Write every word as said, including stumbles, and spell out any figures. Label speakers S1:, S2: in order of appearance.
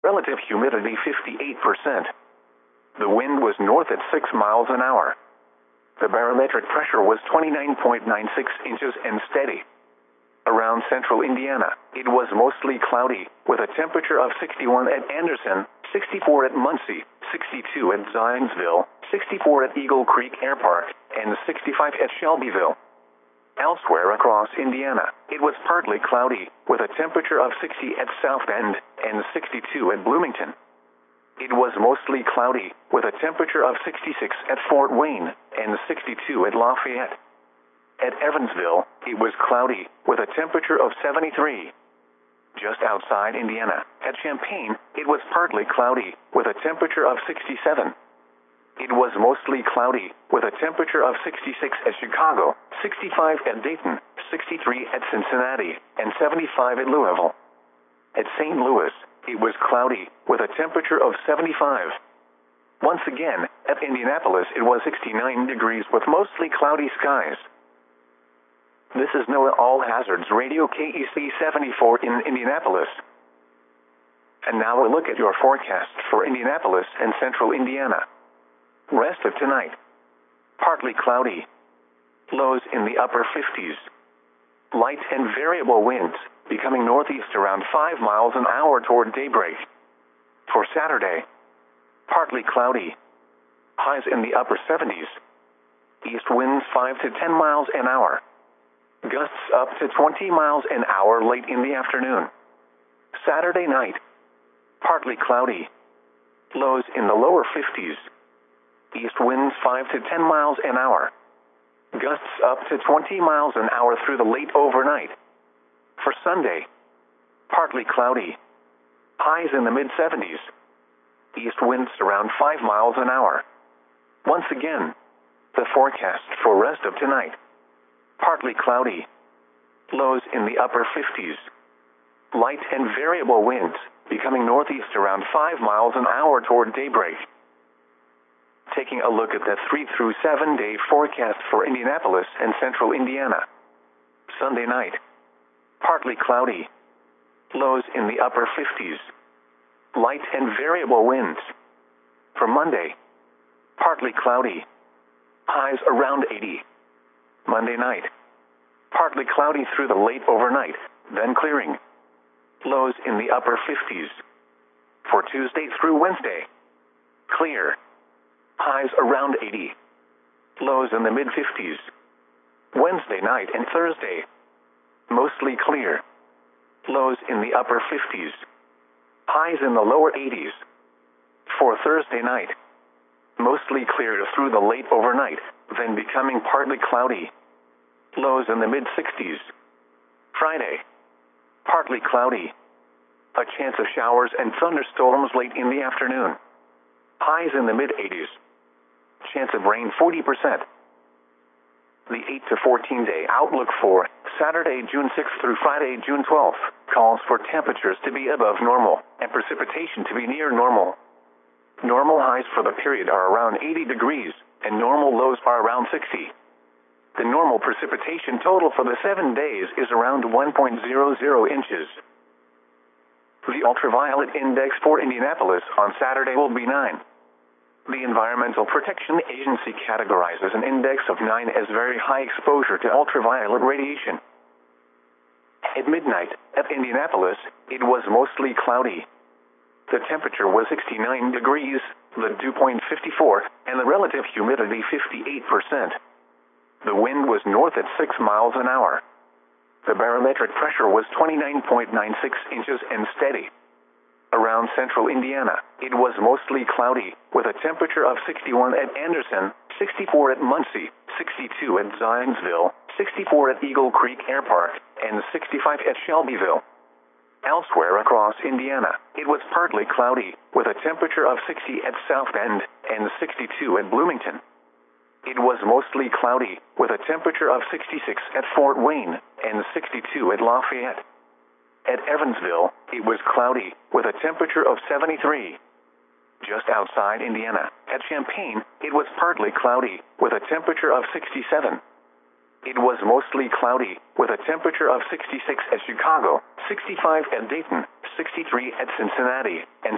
S1: Relative humidity fifty-eight percent. The wind was north at six miles an hour. The barometric pressure was twenty-nine point nine six inches and steady. Around central Indiana, it was mostly cloudy, with a temperature of sixty-one at Anderson, sixty-four at Muncie, sixty-two at Zionsville, sixty-four at Eagle Creek Air Park, and sixty-five at Shelbyville. Elsewhere across Indiana, it was partly cloudy, with a temperature of sixty at South Bend and sixty-two at Bloomington. It was mostly cloudy, with a temperature of sixty-six at Fort Wayne and sixty-two at Lafayette. At Evansville, it was cloudy, with a temperature of seventy-three. Just outside Indiana, at Champaign, it was partly cloudy, with a temperature of sixty-seven. It was mostly cloudy, with a temperature of sixty-six at Chicago, sixty-five at Dayton, sixty-three at Cincinnati, and seventy-five at Louisville. At Saint Louis, it was cloudy, with a temperature of seventy-five. Once again, at Indianapolis it was sixty-nine degrees with mostly cloudy skies. This is NOAA All Hazards Radio K E C seventy-four in Indianapolis. And now a look at your forecast for Indianapolis and central Indiana. Rest of tonight. Partly cloudy. Lows in the upper fifties. Light and variable winds, becoming northeast around five miles an hour toward daybreak. For Saturday, partly cloudy. Highs in the upper seventies. East winds five to ten miles an hour. Gusts up to twenty miles an hour late in the afternoon. Saturday night, partly cloudy. Lows in the lower fifties. East winds five to ten miles an hour. Gusts up to twenty miles an hour through the late overnight. For Sunday, partly cloudy. Highs in the mid seventies. East winds around five miles an hour. Once again, the forecast for rest of tonight. Partly cloudy. Lows in the upper fifties. Light and variable winds, becoming northeast around five miles an hour toward daybreak. Taking a look at the three through seven day forecast for Indianapolis and central Indiana. Sunday night, partly cloudy. Lows in the upper fifties. Light and variable winds. For Monday, partly cloudy. Highs around eighty. Monday night, partly cloudy through the late overnight, then clearing. Lows in the upper fifties. For Tuesday through Wednesday, clear. Highs around eighty. Lows in the mid fifties. Wednesday night and Thursday, mostly clear. Lows in the upper fifties. Highs in the lower eighties. For Thursday night, mostly clear through the late overnight, then becoming partly cloudy. Lows in the mid sixties. Friday, partly cloudy. A chance of showers and thunderstorms late in the afternoon. Highs in the mid eighties. Chance of rain forty percent. The eight to fourteen day outlook for Saturday, June sixth through Friday, June twelfth, calls for temperatures to be above normal and precipitation to be near normal. Normal highs for the period are around eighty degrees, and normal lows are around sixty. The normal precipitation total for the seven days is around one point zero zero inches. The ultraviolet index for Indianapolis on Saturday will be nine. The Environmental Protection Agency categorizes an index of nine as very high exposure to ultraviolet radiation. At midnight, at Indianapolis, it was mostly cloudy. The temperature was sixty-nine degrees, the dew point fifty-four, and the relative humidity fifty-eight percent. The wind was north at six miles an hour. The barometric pressure was twenty-nine point nine six inches and steady. Around central Indiana, it was mostly cloudy, with a temperature of sixty-one at Anderson, sixty-four at Muncie, sixty-two at Zionsville, sixty-four at Eagle Creek Air Park, and sixty-five at Shelbyville. Elsewhere across Indiana, it was partly cloudy, with a temperature of sixty at South Bend and sixty-two at Bloomington. It was mostly cloudy, with a temperature of sixty-six at Fort Wayne and sixty-two at Lafayette. At Evansville, it was cloudy, with a temperature of seventy-three. Just outside Indiana, at Champaign, it was partly cloudy, with a temperature of sixty-seven. It was mostly cloudy, with a temperature of sixty-six at Chicago, sixty-five at Dayton, sixty-three at Cincinnati, and